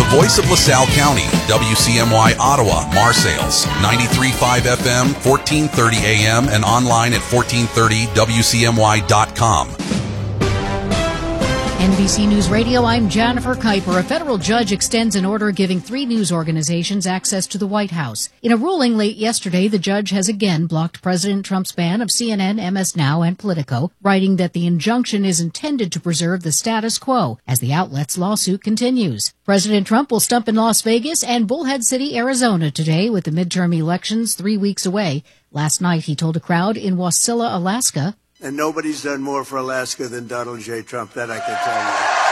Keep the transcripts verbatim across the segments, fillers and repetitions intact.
voice of LaSalle County, W C M Y Ottawa, Marseilles, ninety-three point five F M, fourteen thirty A M, and online at fourteen thirty W C M Y dot com. N B C News Radio, I'm Jennifer Kuiper. A federal judge extends an order giving three news organizations access to the White House. In a ruling late yesterday, the judge has again blocked President Trump's ban of C N N, M S Now, and Politico, writing that the injunction is intended to preserve the status quo as the outlet's lawsuit continues. President Trump will stump in Las Vegas and Bullhead City, Arizona today with the midterm elections three weeks away. Last night, he told a crowd in Wasilla, Alaska, and nobody's done more for Alaska than Donald J. Trump, that I can tell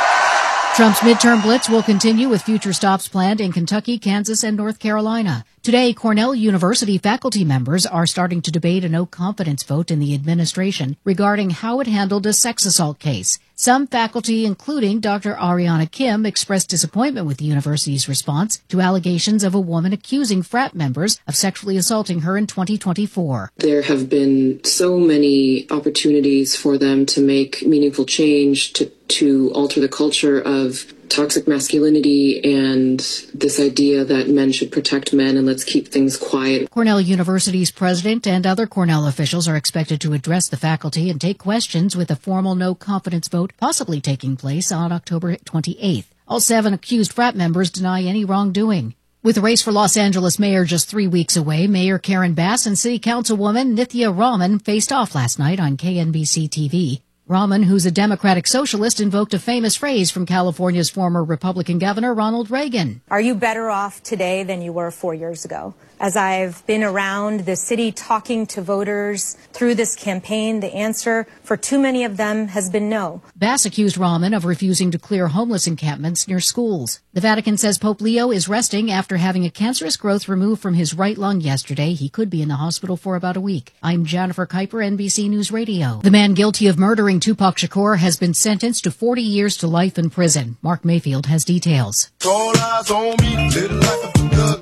you. Trump's midterm blitz will continue with future stops planned in Kentucky, Kansas, and North Carolina. Today, Cornell University faculty members are starting to debate a no-confidence vote in the administration regarding how it handled a sex assault case. Some faculty, including Doctor Ariana Kim, expressed disappointment with the university's response to allegations of a woman accusing frat members of sexually assaulting her in twenty twenty-four. There have been so many opportunities for them to make meaningful change, to, to alter the culture of toxic masculinity and this idea that men should protect men and let's keep things quiet. Cornell University's president and other Cornell officials are expected to address the faculty and take questions with a formal no-confidence vote possibly taking place on October twenty-eighth. All seven accused frat members deny any wrongdoing. With the race for Los Angeles mayor just three weeks away, Mayor Karen Bass and City Councilwoman Nithya Raman faced off last night on K N B C T V. Raman, who's a Democratic socialist, invoked a famous phrase from California's former Republican governor, Ronald Reagan. Are you better off today than you were four years ago? As I've been around the city talking to voters through this campaign, the answer for too many of them has been no. Bass accused Raman of refusing to clear homeless encampments near schools. The Vatican says Pope Leo is resting after having a cancerous growth removed from his right lung yesterday. He could be in the hospital for about a week. I'm Jennifer Kuiper, N B C News Radio. The man guilty of murdering Tupac Shakur has been sentenced to forty years to life in prison. Mark Mayfield has details. All eyes on me, little life of a thug.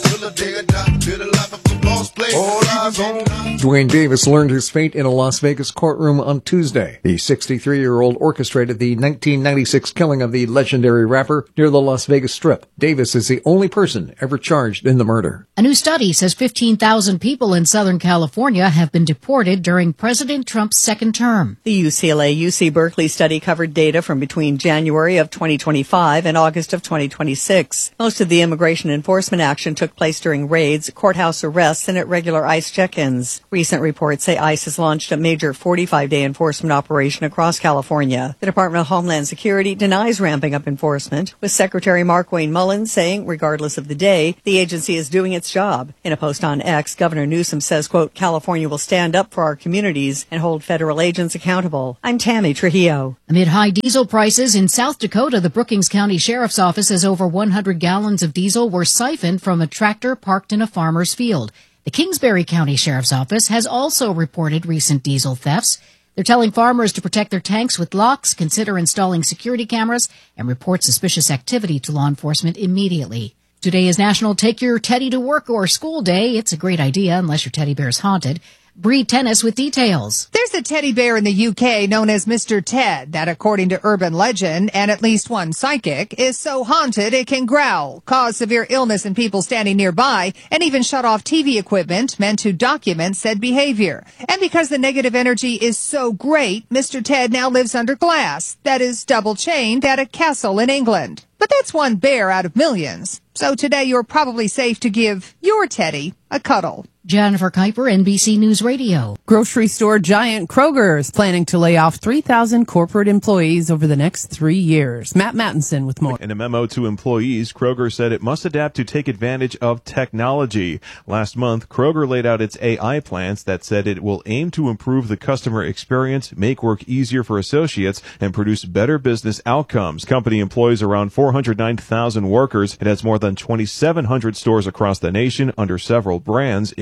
Dwayne Davis learned his fate in a Las Vegas courtroom on Tuesday. The sixty-three-year-old orchestrated the nineteen ninety-six killing of the legendary rapper near the Las Vegas Strip. Davis is the only person ever charged in the murder. A new study says fifteen thousand people in Southern California have been deported during President Trump's second term. The U C L A U C Berkeley study covered data from between January of twenty twenty-five and August of twenty twenty-six. Most of the immigration enforcement action took place during raids, courthouse arrests, and at regular ICE check-ins. Recent reports say ICE has launched a major forty-five day enforcement operation across California. The Department of Homeland Security denies ramping up enforcement, with Secretary Mark Wayne Mullins saying, regardless of the day, the agency is doing its job. In a post on X, Governor Newsom says, quote, California will stand up for our communities and hold federal agents accountable. I'm Tammy Trujillo. Amid high diesel prices in South Dakota, the Brookings County Sheriff's Office says over one hundred gallons of diesel were siphoned from a tractor parked in a farmer's field. The Kingsbury County Sheriff's Office has also reported recent diesel thefts. They're telling farmers to protect their tanks with locks, consider installing security cameras, and report suspicious activity to law enforcement immediately. Today is National Take Your Teddy to Work or School Day. It's a great idea unless your teddy bear is haunted. Bree Tennis with details. There's a teddy bear in the U K known as Mister Ted that, according to urban legend and at least one psychic, is so haunted it can growl, cause severe illness in people standing nearby, and even shut off T V equipment meant to document said behavior. And because the negative energy is so great, Mister Ted now lives under glass, that is double chained, at a castle in England. But that's one bear out of millions. So today you're probably safe to give your teddy a cuddle. Jennifer Kuiper, N B C News Radio. Grocery store giant Kroger is planning to lay off three thousand corporate employees over the next three years. Matt Mattinson with more. In a memo to employees, Kroger said it must adapt to take advantage of technology. Last month, Kroger laid out its A I plans that said it will aim to improve the customer experience, make work easier for associates, and produce better business outcomes. Company employs around four hundred nine thousand workers. It has more than twenty-seven hundred stores across the nation under several brands, including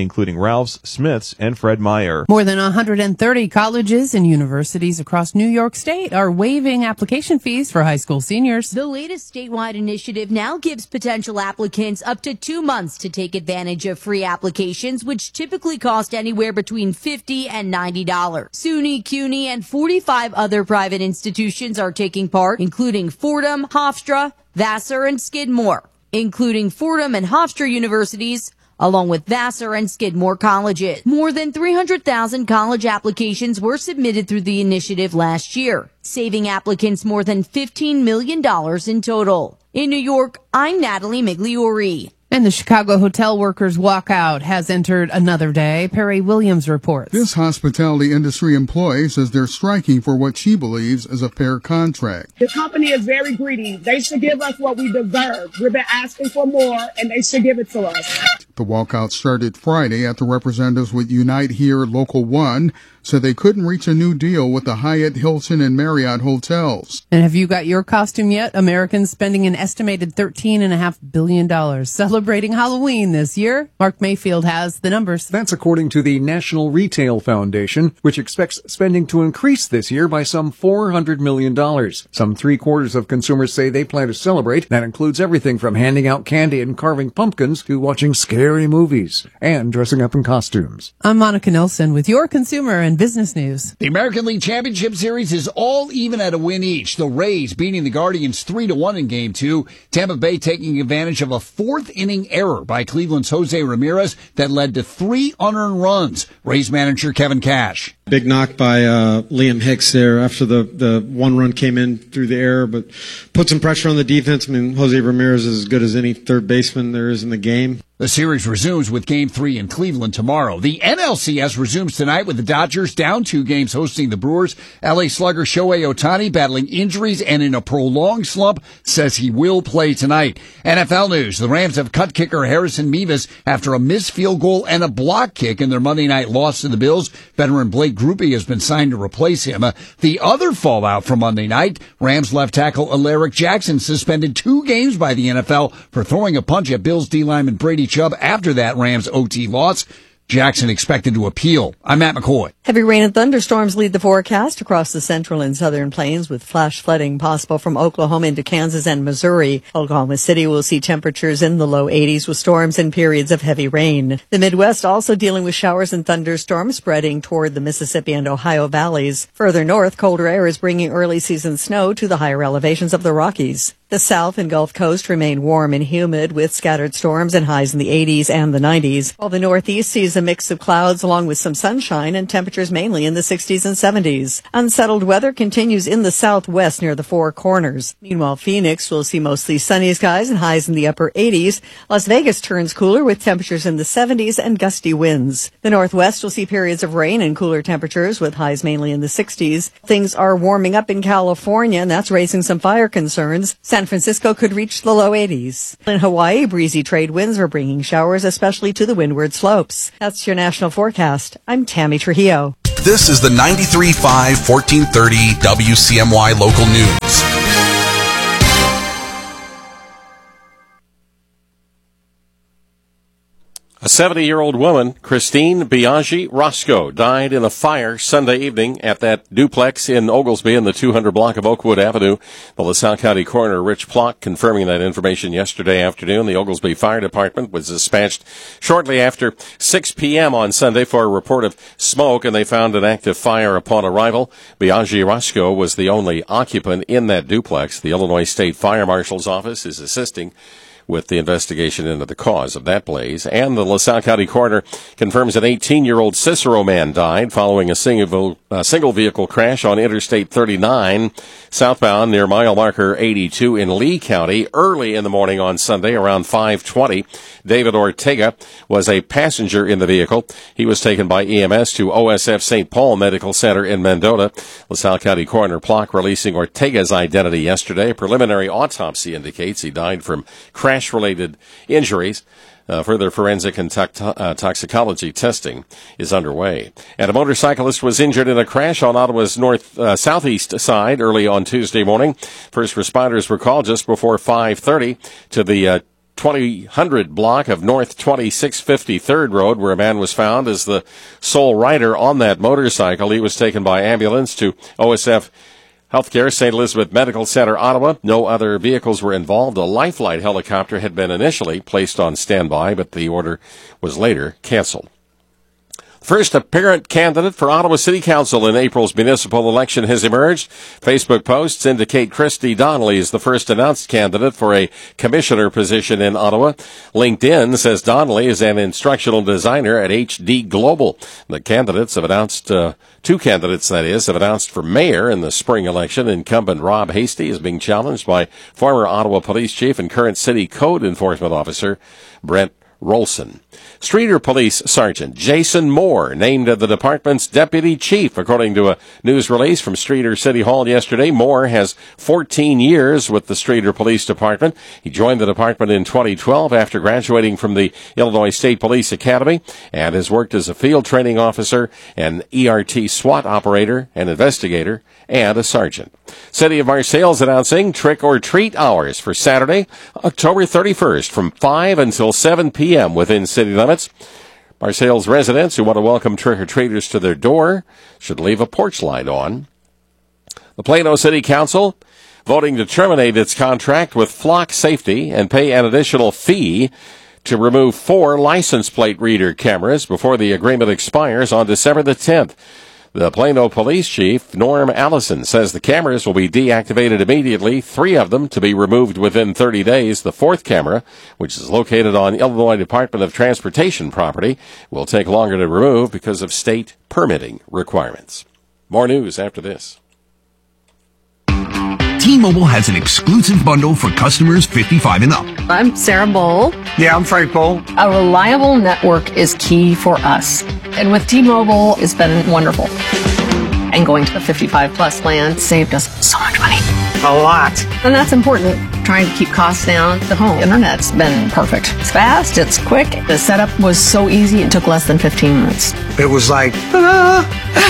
including Ralph's, Smith's, and Fred Meyer. More than one hundred thirty colleges and universities across New York State are waiving application fees for high school seniors. The latest statewide initiative now gives potential applicants up to two months to take advantage of free applications, which typically cost anywhere between fifty dollars and ninety dollars. SUNY, CUNY, and forty-five other private institutions are taking part, including Fordham, Hofstra, Vassar, and Skidmore. Including Fordham and Hofstra universities, along with Vassar and Skidmore colleges. More than three hundred thousand college applications were submitted through the initiative last year, saving applicants more than fifteen million dollars in total. In New York, I'm Natalie Migliori. And the Chicago Hotel Workers Walkout has entered another day. Perry Williams reports. This hospitality industry employee says they're striking for what she believes is a fair contract. The company is very greedy. They should give us what we deserve. We've been asking for more, and they should give it to us. The walkout started Friday after representatives with Unite Here Local one said they couldn't reach a new deal with the Hyatt, Hilton, and Marriott hotels. And have you got your costume yet? Americans spending an estimated thirteen point five billion dollars celebrating Halloween this year. Mark Mayfield has the numbers. That's according to the National Retail Foundation, which expects spending to increase this year by some four hundred million dollars. Some three quarters of consumers say they plan to celebrate. That includes everything from handing out candy and carving pumpkins to watching scary movies and dressing up in costumes. I'm Monica Nelson with your consumer and business news. The American League Championship Series is all even at a win each. The Rays beating the Guardians three to one in Game two. Tampa Bay taking advantage of a fourth inning error by Cleveland's Jose Ramirez that led to three unearned runs. Rays manager Kevin Cash. Big knock by uh, Liam Hicks there after the, the one run came in through the air, but put some pressure on the defense. I mean, Jose Ramirez is as good as any third baseman there is in the game. The series resumes with Game three in Cleveland tomorrow. The N L C S resumes tonight with the Dodgers down two games hosting the Brewers. L A slugger Shohei Ohtani battling injuries and in a prolonged slump says he will play tonight. N F L news. The Rams have cut kicker Harrison Mevis after a missed field goal and a block kick in their Monday night loss to the Bills. Veteran Blake Grupe has been signed to replace him. The other fallout from Monday night, Rams left tackle Alaric Jackson suspended two games by the N F L for throwing a punch at Bills D lineman Brady Chubb after that Rams O T loss. Jackson expected to appeal. I'm Matt McCoy. Heavy rain and thunderstorms lead the forecast across the central and southern plains, with flash flooding possible from Oklahoma into Kansas and Missouri. Oklahoma City will see temperatures in the low eighties with storms and periods of heavy rain. The Midwest also dealing with showers and thunderstorms spreading toward the Mississippi and Ohio valleys. Further north, colder air is bringing early season snow to the higher elevations of the Rockies. The South and Gulf Coast remain warm and humid with scattered storms and highs in the eighties and the nineties, while the Northeast sees a mix of clouds along with some sunshine and temperatures mainly in the sixties and seventies. Unsettled weather continues in the Southwest near the Four Corners. Meanwhile, Phoenix will see mostly sunny skies and highs in the upper eighties. Las Vegas turns cooler with temperatures in the seventies and gusty winds. The Northwest will see periods of rain and cooler temperatures with highs mainly in the sixties. Things are warming up in California, and that's raising some fire concerns. San Francisco could reach the low eighties. In Hawaii, breezy trade winds are bringing showers, especially to the windward slopes. That's your national forecast. I'm Tammy Trujillo. This is the ninety-three point five, fourteen thirty W C M Y local news. A seventy-year-old woman, Christine Biaggi Roscoe, died in a fire Sunday evening at that duplex in Oglesby in the two hundred block of Oakwood Avenue. The LaSalle County Coroner Rich Plock confirming that information yesterday afternoon. The Oglesby Fire Department was dispatched shortly after six p.m. on Sunday for a report of smoke, and they found an active fire upon arrival. Biaggi Roscoe was the only occupant in that duplex. The Illinois State Fire Marshal's Office is assisting with the investigation into the cause of that blaze. And the LaSalle County Coroner confirms an eighteen-year-old Cicero man died following a single, uh, single vehicle crash on Interstate thirty-nine southbound near mile marker eighty-two in Lee County early in the morning on Sunday around five twenty. David Ortega was a passenger in the vehicle. He was taken by E M S to O S F Saint Paul Medical Center in Mendota. LaSalle County Coroner Plock releasing Ortega's identity yesterday. Preliminary autopsy indicates he died from crash related injuries. Uh, further forensic and to- uh, toxicology testing is underway. And a motorcyclist was injured in a crash on Ottawa's north uh, southeast side early on Tuesday morning. First responders were called just before five thirty to the uh, twenty hundred block of North twenty-six fifty-third Road, where a man was found as the sole rider on that motorcycle. He was taken by ambulance to O S F Healthcare, Saint Elizabeth Medical Center, Ottawa. No other vehicles were involved. A Lifelight helicopter had been initially placed on standby, but the order was later canceled. First apparent candidate for Ottawa City Council in April's municipal election has emerged. Facebook posts indicate Christy Donnelly is the first announced candidate for a commissioner position in Ottawa. LinkedIn says Donnelly is an instructional designer at H D Global. The candidates have announced, uh, two candidates, that is, have announced for mayor in the spring election. Incumbent Rob Hasty is being challenged by former Ottawa Police Chief and current City Code Enforcement Officer Brent Rolson. Streeter Police Sergeant Jason Moore named the department's deputy chief, according to a news release from Streeter City Hall yesterday. Moore has fourteen years with the Streeter Police Department. He joined the department in twenty twelve after graduating from the Illinois State Police Academy and has worked as a field training officer, an E R T SWAT operator, an investigator, and a sergeant. City of Marseille is announcing trick or treat hours for Saturday, October thirty-first from five until seven p.m. within city limits. Marseille's residents who want to welcome trick-or-treaters to their door should leave a porch light on. The Plano City Council voting to terminate its contract with Flock Safety and pay an additional fee to remove four license plate reader cameras before the agreement expires on December the tenth. The Plano Police Chief, Norm Allison, says the cameras will be deactivated immediately, three of them to be removed within thirty days. The fourth camera, which is located on Illinois Department of Transportation property, will take longer to remove because of state permitting requirements. More news after this. T-Mobile has an exclusive bundle for customers fifty-five and up. I'm Sarah Bowl. Yeah, I'm Frank Bowl. A reliable network is key for us. And with T-Mobile, it's been wonderful. And going to the fifty-five plus plan saved us so much money. A lot. And that's important. Trying to keep costs down. The home internet's been perfect. It's fast, it's quick. The setup was so easy, it took less than fifteen minutes. It was like, ta-da!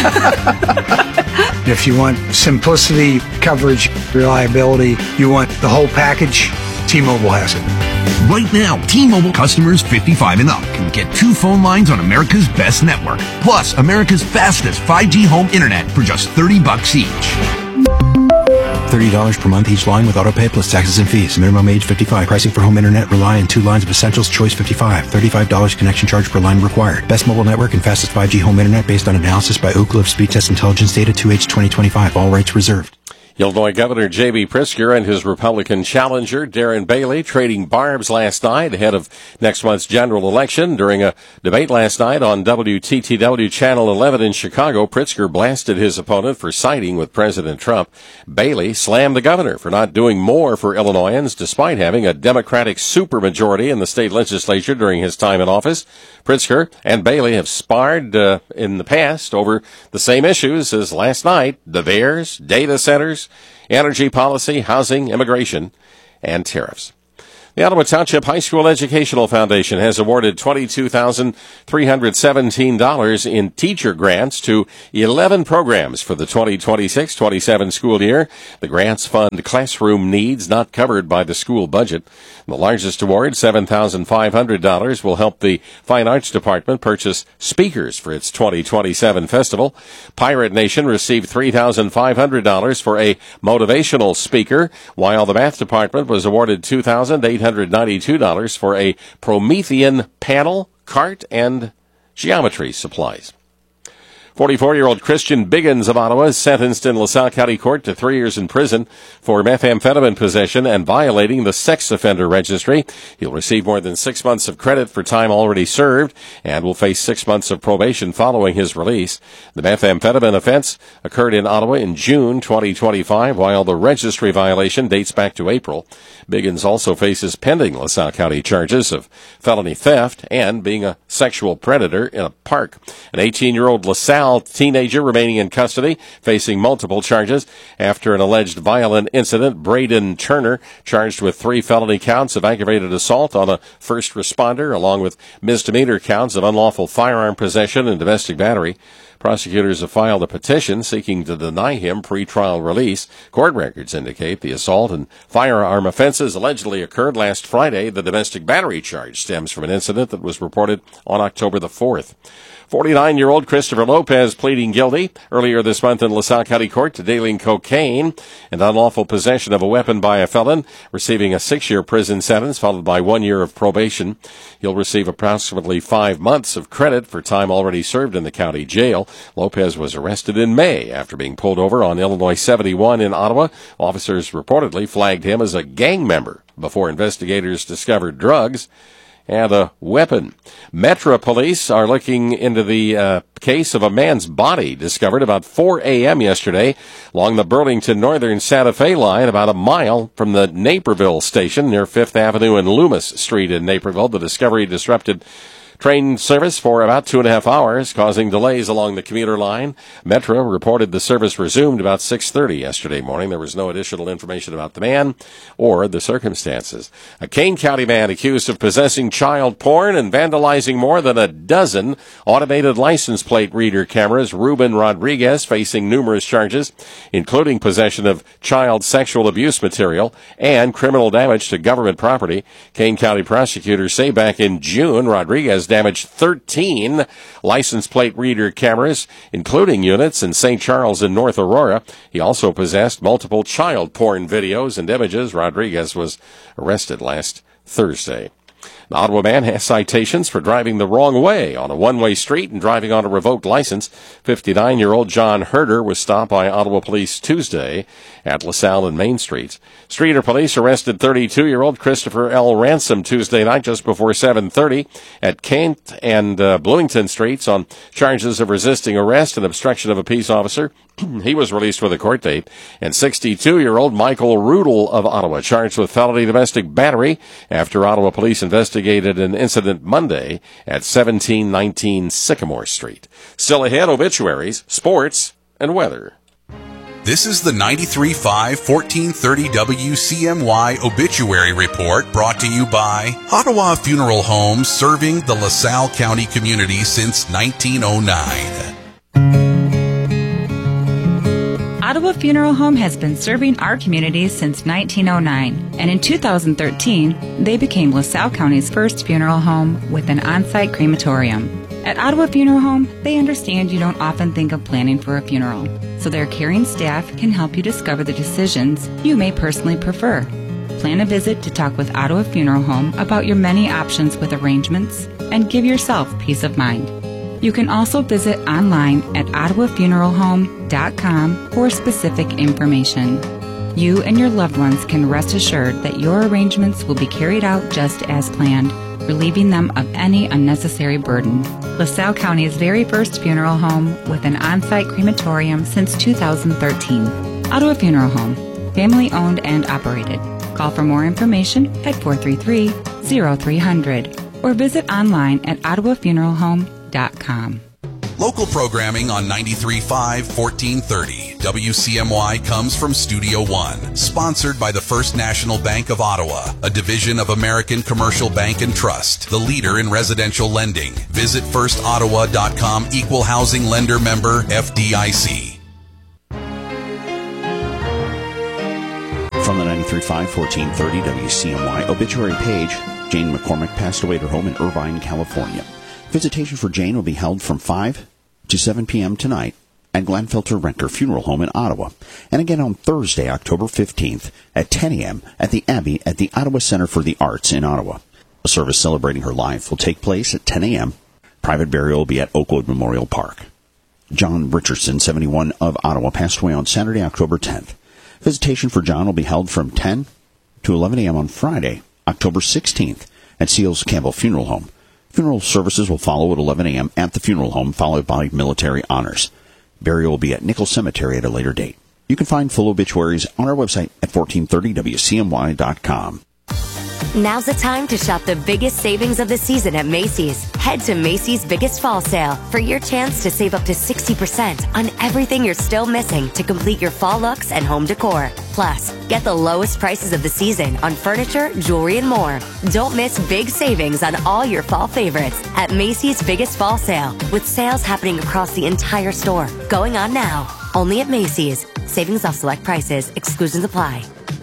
If you want simplicity, coverage, reliability, you want the whole package, T-Mobile has it. Right now, T-Mobile customers fifty-five and up can get two phone lines on America's best network, plus America's fastest five G home internet for just thirty bucks each. thirty dollars per month each line with autopay plus taxes and fees. Minimum age fifty-five. Pricing for home internet rely on two lines of Essentials Choice fifty-five. thirty-five dollars connection charge per line required. Best mobile network and fastest five G home internet based on analysis by Oak Cliff Speed Test Intelligence Data two H twenty twenty-five. All rights reserved. Illinois Governor J B. Pritzker and his Republican challenger, Darren Bailey, trading barbs last night ahead of next month's general election. During a debate last night on W T T W Channel eleven in Chicago, Pritzker blasted his opponent for siding with President Trump. Bailey slammed the governor for not doing more for Illinoisans despite having a Democratic supermajority in the state legislature during his time in office. Pritzker and Bailey have sparred uh, in the past over the same issues as last night: the Bears, data centers, energy policy, housing, immigration, and tariffs. The Ottawa Township High School Educational Foundation has awarded twenty-two thousand three hundred seventeen dollars in teacher grants to eleven programs for the twenty twenty-six twenty-seven school year. The grants fund classroom needs not covered by the school budget. The largest award, seven thousand five hundred dollars, will help the Fine Arts Department purchase speakers for its twenty twenty-seven festival. Pirate Nation received three thousand five hundred dollars for a motivational speaker, while the Math Department was awarded two thousand eight hundred ninety-two dollars for a Promethean panel, cart, and geometry supplies. forty-four-year-old Christian Biggins of Ottawa is sentenced in LaSalle County Court to three years in prison for methamphetamine possession and violating the sex offender registry. He'll receive more than six months of credit for time already served and will face six months of probation following his release. The methamphetamine offense occurred in Ottawa in June twenty twenty-five, while the registry violation dates back to April. Biggins also faces pending LaSalle County charges of felony theft and being a sexual predator in a park. An eighteen-year-old LaSalle teenager remaining in custody, facing multiple charges after an alleged violent incident. Braden Turner charged with three felony counts of aggravated assault on a first responder, along with misdemeanor counts of unlawful firearm possession and domestic battery. Prosecutors have filed a petition seeking to deny him pretrial release. Court records indicate the assault and firearm offenses allegedly occurred last Friday. The domestic battery charge stems from an incident that was reported on October the fourth. forty-nine-year-old Christopher Lopez pleading guilty earlier this month in LaSalle County Court to dealing cocaine and unlawful possession of a weapon by a felon, receiving a six-year prison sentence followed by one year of probation. He'll receive approximately five months of credit for time already served in the county jail. Lopez was arrested in May after being pulled over on Illinois seventy-one in Ottawa. Officers reportedly flagged him as a gang member before investigators discovered drugs and a weapon. Metro police are looking into the uh, case of a man's body discovered about four a.m. yesterday along the Burlington Northern Santa Fe line, about a mile from the Naperville station near Fifth Avenue and Loomis Street in Naperville. The discovery disrupted train service for about two and a half hours, causing delays along the commuter line. Metro reported the service resumed about six thirty yesterday morning. There was no additional information about the man or the circumstances. A Kane County man accused of possessing child porn and vandalizing more than a dozen automated license plate reader cameras. Ruben Rodriguez facing numerous charges, including possession of child sexual abuse material and criminal damage to government property. Kane County prosecutors say back in June, Rodriguez damaged thirteen license plate reader cameras, including units in Saint Charles and North Aurora. He also possessed multiple child porn videos and images. Rodriguez was arrested last Thursday. The Ottawa man has citations for driving the wrong way on a one-way street and driving on a revoked license. fifty-nine-year-old John Herder was stopped by Ottawa police Tuesday at LaSalle and Main Streets. Streeter police arrested thirty-two-year-old Christopher L. Ransom Tuesday night just before seven thirty at Kent and uh, Bloomington Streets on charges of resisting arrest and obstruction of a peace officer. He was released with a court date. And sixty-two-year-old Michael Rudel of Ottawa charged with felony domestic battery after Ottawa police investigated an incident Monday at seventeen nineteen Sycamore Street. Still ahead, obituaries, sports, and weather. This is the ninety-three point five, fourteen thirty W C M Y Obituary Report, brought to you by Ottawa Funeral Home, serving the LaSalle County community since nineteen oh nine. Ottawa Funeral Home has been serving our community since nineteen oh nine, and in two thousand thirteen, they became LaSalle County's first funeral home with an on-site crematorium. At Ottawa Funeral Home, they understand you don't often think of planning for a funeral, so their caring staff can help you discover the decisions you may personally prefer. Plan a visit to talk with Ottawa Funeral Home about your many options with arrangements and give yourself peace of mind. You can also visit online at ottawa funeral home dot com for specific information. You and your loved ones can rest assured that your arrangements will be carried out just as planned, relieving them of any unnecessary burden. LaSalle County's very first funeral home with an on-site crematorium since two thousand thirteen. Ottawa Funeral Home, family owned and operated. Call for more information at four three three, zero three hundred or visit online at ottawa funeral home dot com. Local programming on ninety-three point five, fourteen thirty W C M Y comes from Studio One, sponsored by the First National Bank of Ottawa, a division of American Commercial Bank and Trust, the leader in residential lending. Visit first ottawa dot com, equal housing lender member F D I C. From the ninety-three point five, fourteen thirty W C M Y obituary page, Jane McCormick passed away at her home in Irvine, California. Visitation for Jane will be held from five to seven p.m. tonight at Glenfelter Renter Funeral Home in Ottawa, and again on Thursday, October fifteenth at ten a.m. at the Abbey at the Ottawa Center for the Arts in Ottawa. A service celebrating her life will take place at ten a.m. Private burial will be at Oakwood Memorial Park. John Richardson, seventy-one, of Ottawa, passed away on Saturday, October tenth. Visitation for John will be held from ten to eleven a.m. on Friday, October sixteenth at Seals Campbell Funeral Home. Funeral services will follow at eleven a.m. at the funeral home, followed by military honors. Burial will be at Nickel Cemetery at a later date. You can find full obituaries on our website at fourteen thirty W C M Y dot com. Now's the time to shop the biggest savings of the season at Macy's. Head Head to Macy's Biggest Fall Sale for your chance to save up to sixty percent on everything you're still missing to complete your fall looks and home decor. Plus, get the lowest prices of the season on furniture, jewelry, and more. Don't miss big savings on all your fall favorites at Macy's Biggest Fall Sale, with sales happening across the entire store. Going on now, only at Macy's. Savings off select prices. Exclusions apply.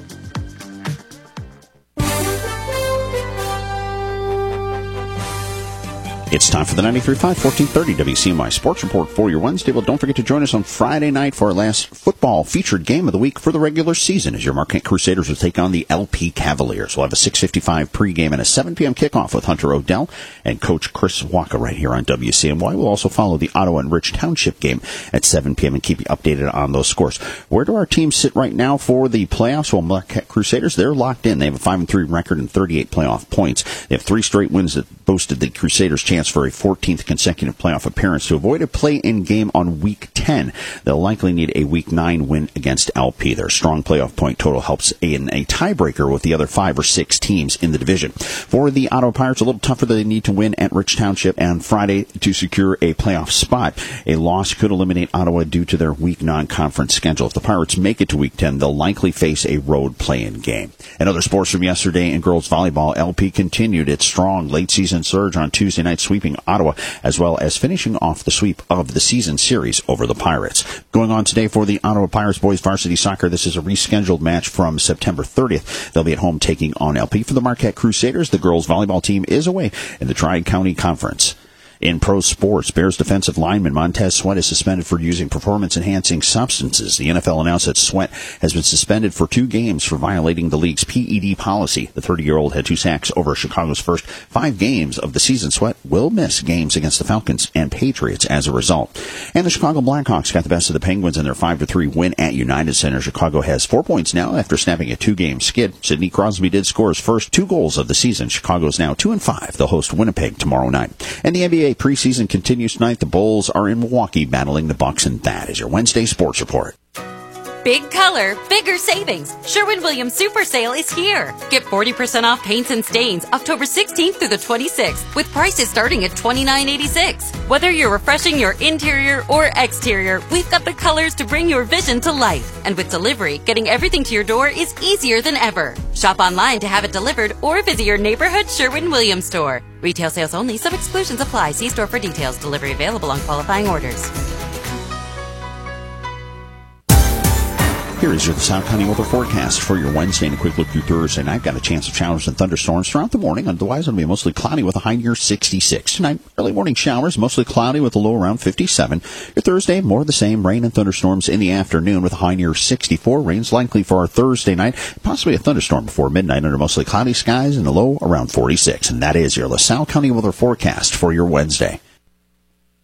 It's time for the ninety-three point five, fourteen thirty W C M I Sports Report for your Wednesday. Well, don't forget to join us on Friday night for our last football featured game of the week for the regular season as your Marquette Crusaders will take on the L P Cavaliers. We'll have a six fifty-five pregame and a seven p.m. kickoff with Hunter O'Dell and Coach Chris Waka right here on W C M Y. We'll also follow the Ottawa and Rich Township game at seven p.m. and keep you updated on those scores. Where do our teams sit right now for the playoffs? Well, Marquette Crusaders, they're locked in. They have a five and three record and thirty-eight playoff points. They have three straight wins that boasted the Crusaders' chance for a fourteenth consecutive playoff appearance. To avoid a play-in game on Week ten, they'll likely need a Week nine win against L P. Their strong playoff point total helps in a tiebreaker with the other five or six teams in the division. For the Ottawa Pirates, a little tougher. They need to win at Rich Township on Friday to secure a playoff spot. A loss could eliminate Ottawa due to their weak non-conference schedule. If the Pirates make it to Week ten, they'll likely face a road play-in game. And other sports from yesterday in girls volleyball, L P continued its strong late-season surge on Tuesday night, sweeping Ottawa, as well as finishing off the sweep of the season series over the Pirates. Going on today for the Ottawa Pirates boys varsity soccer, this is a rescheduled match from September thirtieth. They'll be at home taking on L P. For the Marquette Crusaders, the girls volleyball team is away in the Tri-County Conference. In pro sports, Bears defensive lineman Montez Sweat is suspended for using performance-enhancing substances. The N F L announced that Sweat has been suspended for two games for violating the league's P E D policy. The thirty-year-old had two sacks over Chicago's first five games of the season. Sweat will miss games against the Falcons and Patriots as a result. And the Chicago Blackhawks got the best of the Penguins in their five to three win at United Center. Chicago has four points now after snapping a two-game skid. Sidney Crosby did score his first two goals of the season. Chicago is now two and five. They'll host Winnipeg tomorrow night. And the N B A preseason continues tonight. The Bulls are in Milwaukee battling the Bucks, and that is your Wednesday Sports Report. Big color, bigger savings. Sherwin-Williams Super Sale is here. Get forty percent off paints and stains October sixteenth through the twenty-sixth with prices starting at twenty-nine eighty-six. Whether you're refreshing your interior or exterior, we've got the colors to bring your vision to life. And with delivery, getting everything to your door is easier than ever. Shop online to have it delivered or visit your neighborhood Sherwin-Williams store. Retail sales only. Some exclusions apply. See store for details. Delivery available on qualifying orders. Here is your South County weather forecast for your Wednesday and a quick look through Thursday night. Got a chance of showers and thunderstorms throughout the morning. Otherwise, it'll be mostly cloudy with a high near sixty-six. Tonight, early morning showers, mostly cloudy with a low around fifty-seven. Your Thursday, more of the same, rain and thunderstorms in the afternoon with a high near sixty-four. Rain's likely for our Thursday night, possibly a thunderstorm before midnight under mostly cloudy skies and a low around forty-six. And that is your LaSalle County weather forecast for your Wednesday.